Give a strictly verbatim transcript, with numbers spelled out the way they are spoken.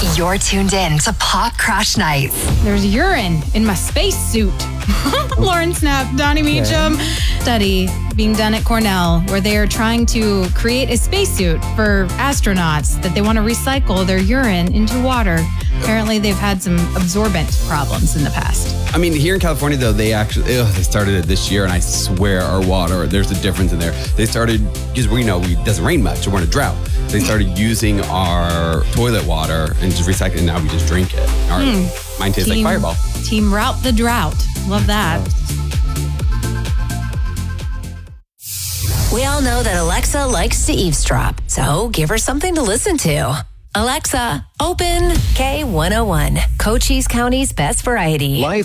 You're tuned in to Pop Crash Nights. There's urine in my spacesuit. Lauren Snapp, Donnie Meacham. Study being done at Cornell where they are trying to create a spacesuit for astronauts that they want to recycle their urine into water. Apparently, they've had some absorbent problems in the past. I mean, here in California, though, they actually, ugh, they started it this year, and I swear our water, there's a difference in there. They started, because we know it doesn't rain much, so we're in a drought. They started using our toilet water and just recycling it, and now we just drink it. Our, mm. Mine tastes team, like Fireball. Team Route the Drought. Love that. We all know that Alexa likes to eavesdrop, so give her something to listen to. Alexa, open K one oh one, Cochise County's best variety. Life